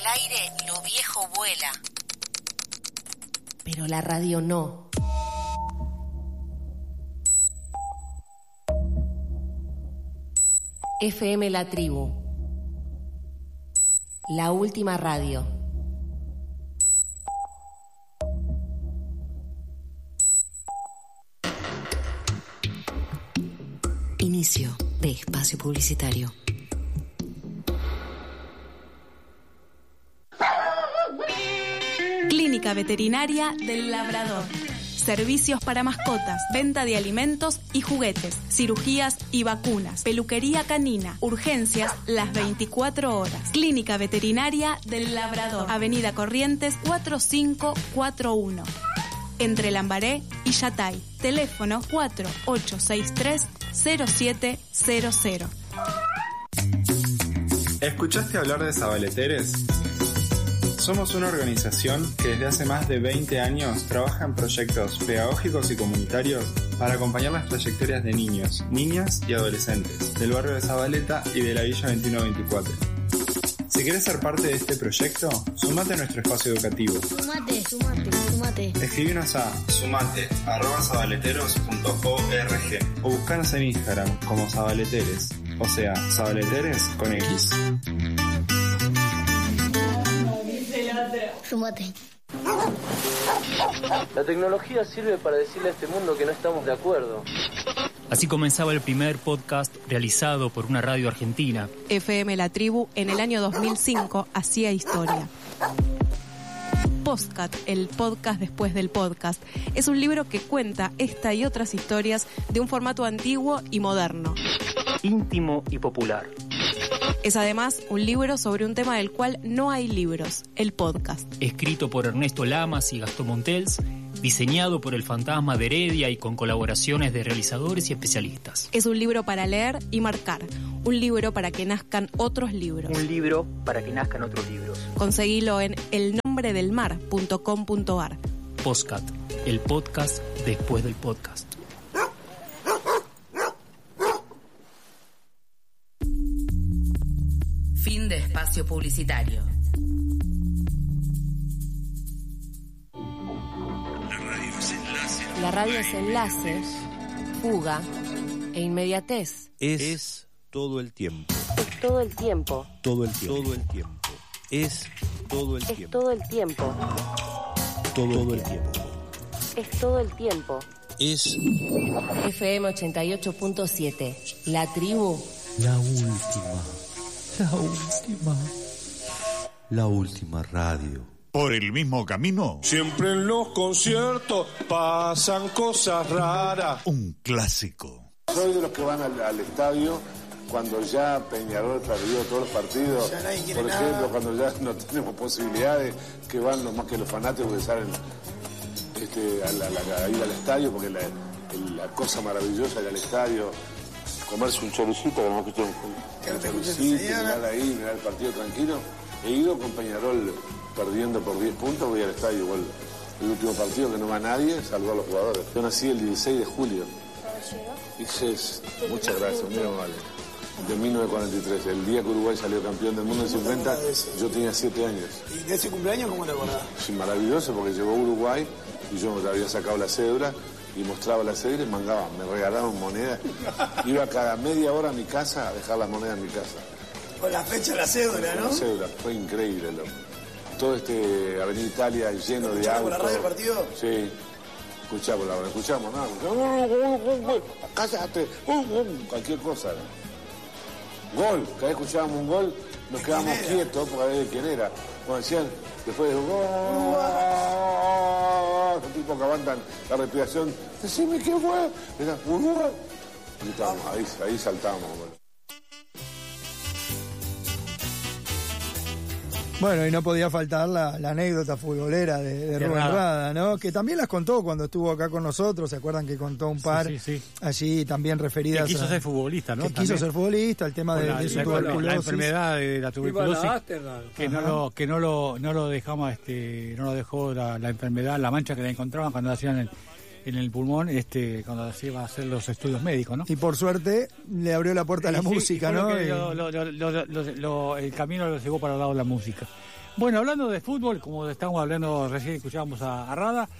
aire lo viejo vuela, pero la radio no. FM La Tribu, la última radio. Inicio de espacio publicitario. Clínica Veterinaria del Labrador. Servicios para mascotas, venta de alimentos y juguetes, cirugías y vacunas, peluquería canina, urgencias las 24 horas. Clínica Veterinaria del Labrador, Avenida Corrientes 4541. Entre Lambaré y Yatay. Teléfono 4863-0700. ¿Escuchaste hablar de Sabaleteres? Somos una organización que desde hace más de 20 años trabaja en proyectos pedagógicos y comunitarios para acompañar las trayectorias de niños, niñas y adolescentes del barrio de Zabaleta y de la Villa 2124. Si quieres ser parte de este proyecto, sumate a nuestro espacio educativo. Sumate. Escribinos a sumate@sabaleteros.org o buscanos en Instagram como Sabaleteres, o sea, Sabaleteres con X. Sumate. La tecnología sirve para decirle a este mundo que no estamos de acuerdo. Así comenzaba el primer podcast realizado por una radio argentina. FM La Tribu en el año 2005 hacía historia. Postcat, el podcast después del podcast, es un libro que cuenta esta y otras historias de un formato antiguo y moderno. Íntimo y popular. Es además un libro sobre un tema del cual no hay libros, el podcast. Escrito por Ernesto Lamas y Gastón Montels, diseñado por el Fantasma de Heredia y con colaboraciones de realizadores y especialistas. Es un libro para leer y marcar, un libro para que nazcan otros libros. Un libro para que nazcan otros libros. Conseguilo en elnombredelmar.com.ar. Postcat, el podcast después del podcast. Fin de espacio publicitario. La radio es enlace, fuga e inmediatez. Es todo el tiempo. Es todo el tiempo. Todo el tiempo. Todo el tiempo. Es todo el tiempo. Es todo el tiempo. Todo el tiempo. Es todo el tiempo. Es FM 88.7. La Tribu. la última. La última. La última radio. ¿Por el mismo camino? Siempre en los conciertos pasan cosas raras. Un clásico. Soy de los que van al estadio cuando ya Peñarol perdió todos los partidos. Por ejemplo, cuando ya no tenemos posibilidades, que van los más que los fanáticos que salen a ir al estadio, porque la cosa maravillosa de ir al estadio, comerse un choricito, que no escuché un choricito, mirar ahí, mirar el partido tranquilo. He ido con Peñarol perdiendo por 10 puntos, voy al estadio igual. El último partido que no va nadie, salvo a los jugadores. Yo nací el 16 de julio. Muchas gracias, muy amable. De 1943, el día que Uruguay salió campeón del mundo en 50, yo tenía 7 años. ¿Y de ese cumpleaños cómo te acordás? Sí, maravilloso, porque llegó Uruguay y yo me había sacado la cédula y mostraba la cédula y me regalaban monedas. Iba cada media hora a mi casa a dejar las monedas en mi casa. Con la fecha de la cédula, ¿no? La cédula, fue increíble, loco. Todo Avenida Italia lleno de autos. ¿Por la radio el partido? Sí. Escuchamos nada. Cállate. Cualquier cosa. Gol. Cada vez escuchábamos un gol, nos quedamos quietos porque a ver quién era. Cuando decían, después de gol, los tipos que aguantan la respiración, decime qué fue. Era Uruguay. Y estábamos, ahí saltábamos, gol. Bueno, y no podía faltar la anécdota futbolera de Rubén Rada, ¿no? Que también las contó cuando estuvo acá con nosotros, ¿se acuerdan que contó un par allí también referidas que quiso ser futbolista, ¿no? Que quiso ser futbolista, el tema de su tuberculosis. La enfermedad de la tuberculosis, que no lo dejamos, no lo dejó la enfermedad, la mancha que le encontraban cuando hacían en el pulmón cuando se iba a hacer los estudios médicos, ¿no? Y por suerte le abrió la puerta a la música, ¿no? El camino lo llevó para el lado de la música. Bueno, hablando de fútbol, como estamos hablando, recién escuchábamos a Rada,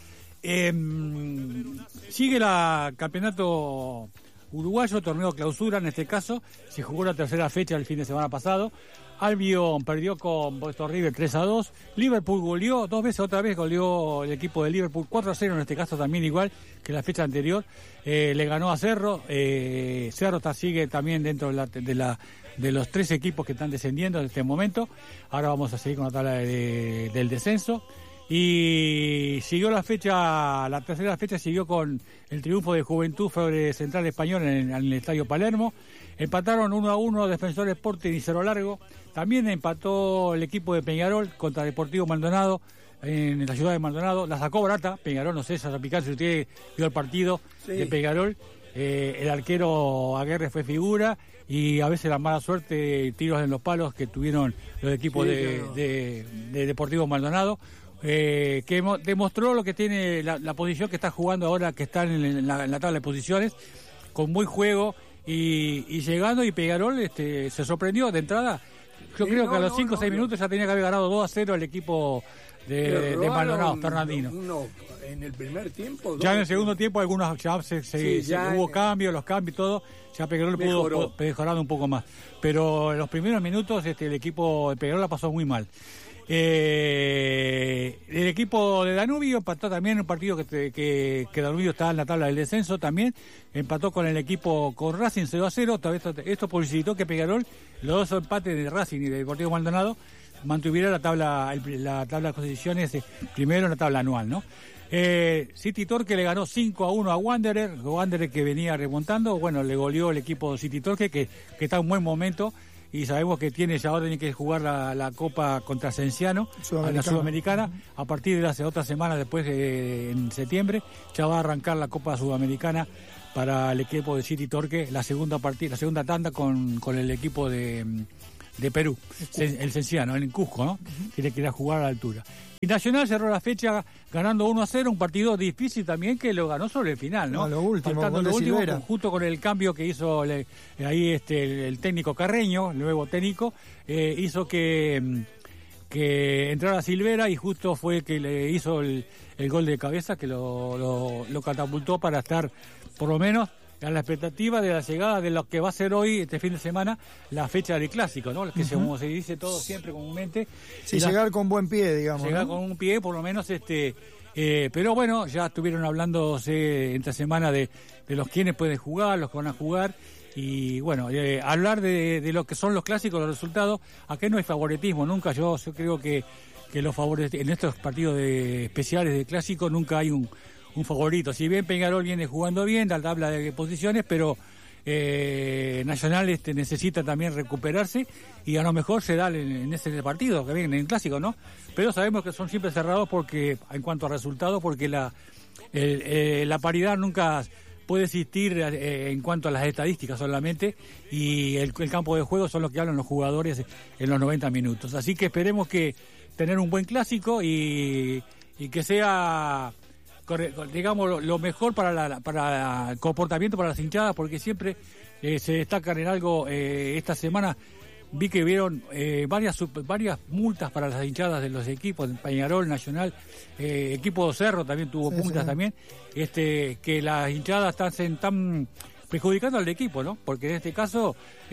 sigue el campeonato uruguayo, torneo clausura en este caso, se jugó la tercera fecha el fin de semana pasado. Albion perdió con Boston River 3-2. Liverpool goleó 2 veces, otra vez goleó el equipo de Liverpool 4-0, en este caso también igual que la fecha anterior. Le ganó a Cerro. Cerro sigue también dentro de los 3 equipos que están descendiendo en este momento. Ahora vamos a seguir con la tabla del descenso. Y siguió la tercera fecha siguió con el triunfo de Juventud sobre Central Español en el Estadio Palermo. Empataron 1-1 Defensor Sporting y Cerro Largo. También empató el equipo de Peñarol contra Deportivo Maldonado en la ciudad de Maldonado. La sacó barata Peñarol, no sé, Picar, si usted vio el partido de Peñarol. El arquero Aguirre fue figura y a veces la mala suerte, tiros en los palos que tuvieron los equipos de Deportivo Maldonado. Que demostró lo que tiene la posición que está jugando ahora, que está en la tabla de posiciones, con buen juego y llegando, y Peñarol se sorprendió de entrada. Yo creo que a los 5 o 6 minutos ya tenía que haber ganado 2-0 el equipo de Maldonado, Fernandino. En el primer tiempo. Ya en el segundo tiempo algunos ya hubo cambios, los cambios y todo, ya Peñarol pudo mejorar un poco más. Pero en los primeros minutos el equipo de Peñarol la pasó muy mal. El equipo de Danubio empató también un partido que Danubio está en la tabla del descenso también, empató con el equipo con Racing 0-0. Esto posibilitó que Peñarol, los 2 empates de Racing y de Deportivo Maldonado, mantuviera la tabla de posiciones primero en la tabla anual, ¿no? City Torque le ganó 5-1 a Wanderer que venía remontando. Bueno, le goleó el equipo City Torque que está en un buen momento. Y sabemos que ahora tiene que jugar la Copa contra Cienciano, la Sudamericana, a partir de las otras semanas, después en septiembre, ya va a arrancar la Copa Sudamericana para el equipo de City Torque, la segunda tanda con el equipo de Perú, el Cienciano, en Cusco, ¿no? Tiene que ir a jugar a la altura. Y Nacional cerró la fecha ganando 1-0, un partido difícil también que lo ganó sobre el final, ¿no? Lo último, junto con el cambio que hizo ahí el técnico Carreño, el nuevo técnico, hizo que entrara Silvera, y justo fue el que le hizo el gol de cabeza que lo catapultó para estar por lo menos a la expectativa de la llegada de lo que va a ser hoy, este fin de semana, la fecha de clásico, ¿no? Que como se dice todo siempre comúnmente. Sí, llegar con buen pie, digamos. Llegar con un pie, por lo menos, pero bueno, ya estuvieron hablándose esta semana de los quienes pueden jugar, los que van a jugar, y bueno, hablar de lo que son los clásicos, los resultados. Acá no hay favoritismo, nunca. Yo creo que los favoritos en estos partidos especiales de clásico nunca hay un favorito. Si bien Peñarol viene jugando bien la tabla de posiciones, pero Nacional necesita también recuperarse, y a lo mejor se da en ese partido que viene en el clásico, ¿no? Pero sabemos que son siempre cerrados porque en cuanto a resultados, porque la paridad nunca puede existir en cuanto a las estadísticas solamente, y el campo de juego son los que hablan los jugadores en los 90 minutos. Así que esperemos que tener un buen clásico y que sea, digamos, lo mejor para el comportamiento para las hinchadas, porque siempre se destacan en algo. Esta semana vi que vieron varias multas para las hinchadas de los equipos, Peñarol, Nacional, equipo Cerro también tuvo multas también, que las hinchadas están perjudicando al equipo, ¿no? Porque en este caso,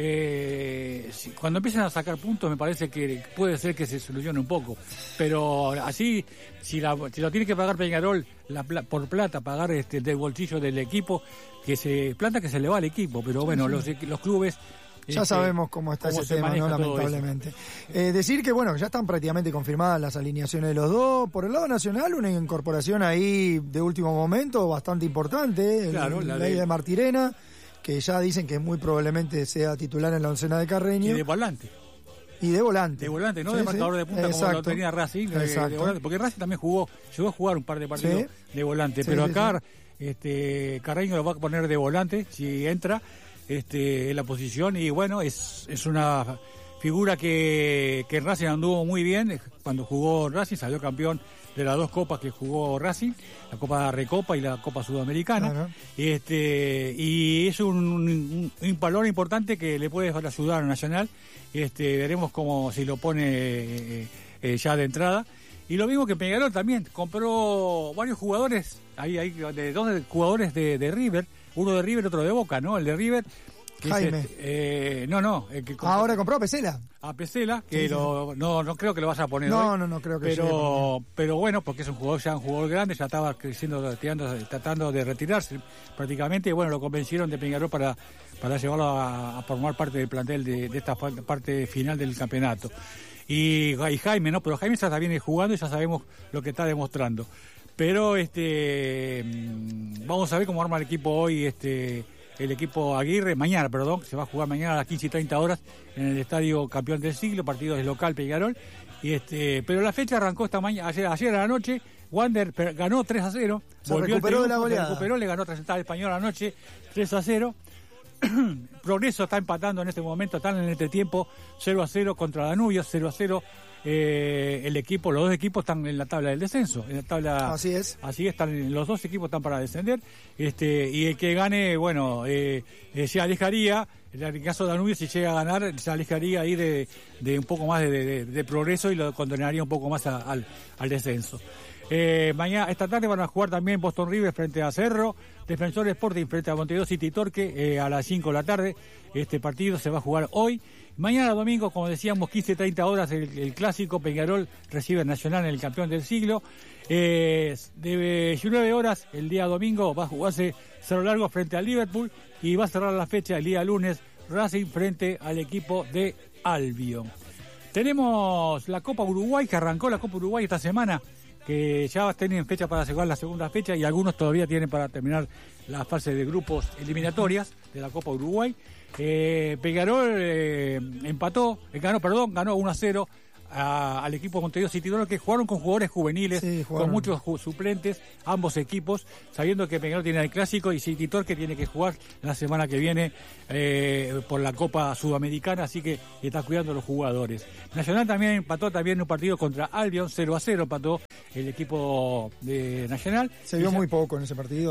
cuando empiezan a sacar puntos, me parece que puede ser que se solucione un poco. Pero así, si lo tiene que pagar Peñarol por plata, pagar del bolsillo del equipo, plata que se le va al equipo. Pero bueno, los clubes... Ya sabemos cómo está ese tema, ¿no? Lamentablemente. Decir que, bueno, ya están prácticamente confirmadas las alineaciones de los dos. Por el lado nacional, una incorporación ahí de último momento bastante importante. Claro, la ley de Martirena, que ya dicen que muy probablemente sea titular en la oncena de Carreño. Y de volante. De volante, no de marcador de punta como lo tenía Racing. De volante, porque Racing también llegó a jugar un par de partidos de volante. Pero acá Carreño lo va a poner de volante si entra. En la posición, y bueno, es una figura que Racing anduvo muy bien cuando jugó Racing, salió campeón de las 2 copas que jugó Racing, la Copa Recopa y la Copa Sudamericana. Claro. Y es un valor importante que le puede ayudar a Nacional. Veremos cómo si lo pone ya de entrada. Y lo mismo que Peñarol también, compró varios jugadores, hay 2 jugadores de River, uno de River, otro de Boca, ¿no? El de River... Jaime. Ahora compró a Pesela. A Pesela, que sí. No creo que lo vaya a poner hoy. No creo que pero bueno, porque es un jugador grande, ya estaba creciendo, tratando de retirarse prácticamente, y bueno, lo convencieron de Peñarol para llevarlo a formar parte del plantel de esta parte final del campeonato. Y Jaime, ¿no? Pero Jaime ya está bien jugando y ya sabemos lo que está demostrando. Pero vamos a ver cómo arma el equipo hoy, el equipo Aguirre, se va a jugar mañana a las 15:30 en el Estadio Campeón del Siglo, partido de local Peñarol. Pero la fecha arrancó esta mañana, ayer a la noche. Wander ganó 3-0. Se recuperó de la goleada. Le ganó al Español anoche 3-0. Progreso está empatando en este momento, están en el entretiempo 0-0 contra Danubio, 0-0. Los 2 equipos están en la tabla del descenso, así es, los 2 equipos están para descender, y el que gane, bueno, se alejaría, en el caso de Danubio, si llega a ganar, se alejaría ahí de un poco más de Progreso y lo condenaría un poco más al descenso. Esta tarde van a jugar también Boston River frente a Cerro, Defensor Sporting frente a Montevideo City Torque a las 5 de la tarde. Este partido se va a jugar hoy. Mañana domingo, como decíamos, 15:30 el clásico. Peñarol recibe Nacional en el Campeón del Siglo. De 19 horas el día domingo va a jugarse Cerro Largo frente al Liverpool, y va a cerrar la fecha el día lunes Racing frente al equipo de Albion. Tenemos la Copa Uruguay, que arrancó la Copa Uruguay esta semana, que ya tienen fecha para cerrar la segunda fecha, y algunos todavía tienen para terminar la fase de grupos eliminatorias de la Copa Uruguay. Peñarol ganó 1-0 al equipo Montevideo City Torque, que jugaron con jugadores juveniles, con muchos suplentes, ambos equipos, sabiendo que Peñarol tiene el clásico y City Torque tiene que jugar la semana que viene por la Copa Sudamericana, así que está cuidando a los jugadores. Nacional también empató un partido contra Albion, 0-0 empató el equipo de Nacional. Se vio muy poco en ese partido.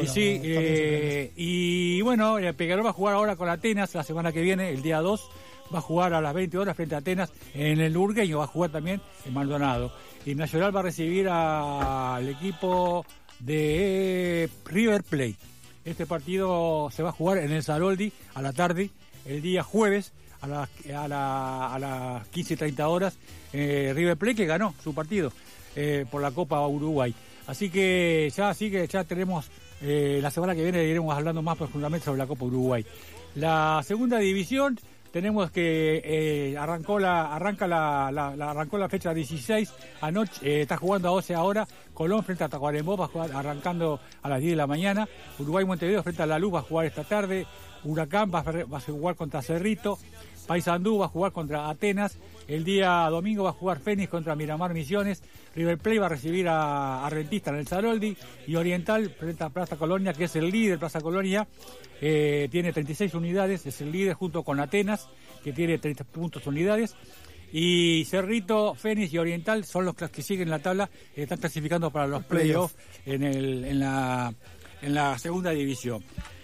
Y bueno, Peñarol va a jugar ahora con Atenas la semana que viene, el día 2. Va a jugar a las 20 horas frente a Atenas en el Urgueño, va a jugar también en Maldonado. Y Nacional va a recibir al equipo de River Plate. Este partido se va a jugar en el Saroldi a la tarde, el día jueves, a las 15:30. River Plate, que ganó su partido por la Copa Uruguay. Así que ya tenemos, la semana que viene iremos hablando más profundamente sobre la Copa Uruguay. La segunda división, tenemos que arrancó la fecha 16 anoche, está jugando a 12 ahora, Colón frente a Tacuarembó va a jugar arrancando a las 10 de la mañana, Uruguay Montevideo frente a La Luz va a jugar esta tarde, Huracán va a jugar contra Cerrito, Paysandú va a jugar contra Atenas, el día domingo va a jugar Fénix contra Miramar Misiones, River Plate va a recibir a Rentista en el Saroldi, y Oriental frente a Plaza Colonia, que es el líder. Plaza Colonia tiene 36 unidades, es el líder junto con Atenas, que tiene 30 puntos unidades, y Cerrito, Fénix y Oriental son los que siguen la tabla, están clasificando para los playoffs en la segunda división.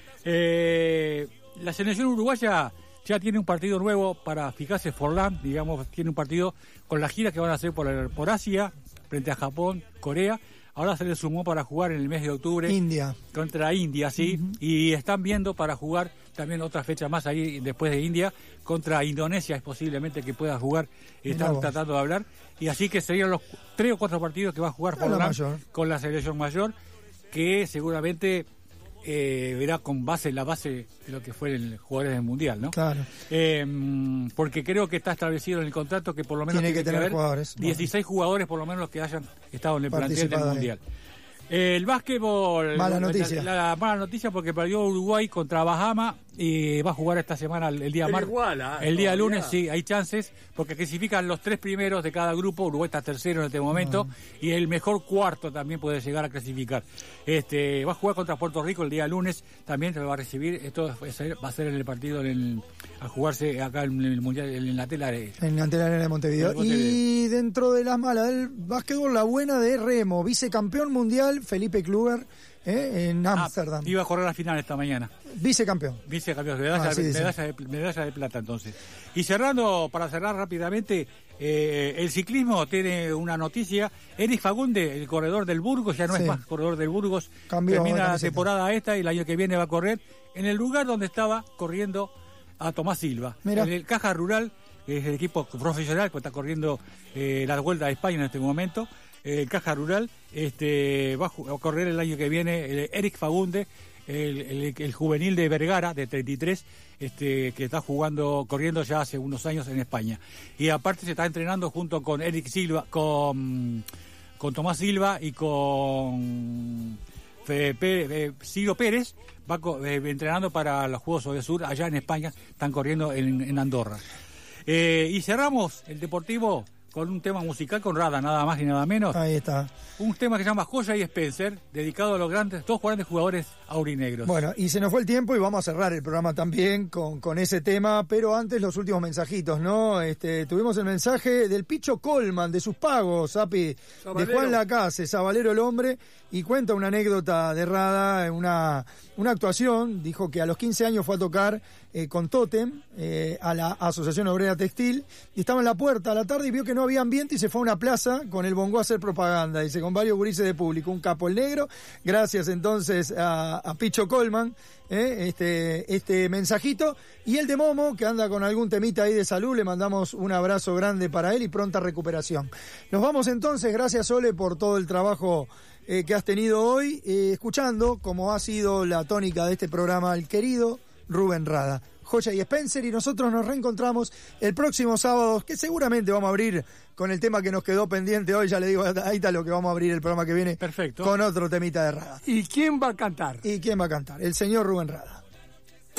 La selección uruguaya ya tiene un partido nuevo para fijarse. Forlán, digamos, tiene un partido con la gira que van a hacer por Asia, frente a Japón, Corea. Ahora se le sumó para jugar en el mes de octubre. India. Contra India, sí. Uh-huh. Y están viendo para jugar también otra fecha más ahí después de India. Contra Indonesia es posiblemente que pueda jugar. Están tratando de hablar. Y así que serían los 3 o 4 partidos que va a jugar Forlán con la selección mayor, que seguramente verá con la base de lo que fue el jugadores del Mundial, ¿no? Claro. Porque creo que está establecido en el contrato que por lo menos tiene que tener jugadores. 16 jugadores por lo menos los que hayan estado en el plantel del Mundial. El básquetbol, mala noticia. La mala noticia porque perdió Uruguay contra Bahama y va a jugar esta semana el día martes. El día lunes sí, hay chances, porque clasifican los 3 primeros de cada grupo. Uruguay está tercero en este momento, y el mejor cuarto también puede llegar a clasificar. Va a jugar contra Puerto Rico el día lunes, también se va a recibir. Esto va a ser en el partido a jugarse acá en el Mundial, en la tela de... En la tela de Montevideo. Y dentro de las malas del básquetbol, la buena de remo, vicecampeón mundial Felipe Kluber, en Ámsterdam. Iba a correr la final esta mañana. Vicecampeón, medalla de plata entonces. Y para cerrar rápidamente, el ciclismo tiene una noticia. Eric Fagunde, el corredor del Burgos, ya no es más corredor del Burgos, termina la temporada esta y el año que viene va a correr en el lugar donde estaba corriendo a Tomás Silva. Mirá. En el Caja Rural, que es el equipo profesional que está corriendo la Vuelta de España en este momento. Caja Rural va a correr el año que viene Eric Fagunde, el juvenil de Vergara, de 33, que está corriendo ya hace unos años en España. Y aparte se está entrenando junto con Eric Silva, con Tomás Silva y con Ciro Pérez, va entrenando para los Juegos del Sur allá en España, están corriendo en Andorra. Y cerramos el deportivo con un tema musical con Rada, nada más y nada menos. Ahí está. Un tema que se llama Joya y Spencer, dedicado a los dos grandes jugadores aurinegros. Bueno, y se nos fue el tiempo y vamos a cerrar el programa también con ese tema, pero antes los últimos mensajitos, ¿no? Tuvimos el mensaje del Picho Colman, de sus pagos, Api, de Juan Lacase, Sabalero el hombre, y cuenta una anécdota de Rada, una actuación. Dijo que a los 15 años fue a tocar con Totem a la Asociación Obrera Textil, y estaba en la puerta a la tarde y vio que no había ambiente y se fue a una plaza con el bongo a hacer propaganda, dice, con varios gurises de público, un capo el negro. Gracias entonces a Picho Colman, este mensajito, y el de Momo, que anda con algún temita ahí de salud, le mandamos un abrazo grande para él y pronta recuperación. Nos vamos entonces, gracias Ole por todo el trabajo que has tenido hoy, escuchando, como ha sido la tónica de este programa, al querido Rubén Rada. Joya y Spencer, y nosotros nos reencontramos el próximo sábado, que seguramente vamos a abrir con el tema que nos quedó pendiente hoy. Ya le digo, ahí está lo que vamos a abrir el programa que viene. Perfecto. Con otro temita de Rada. ¿Y quién va a cantar? El señor Rubén Rada.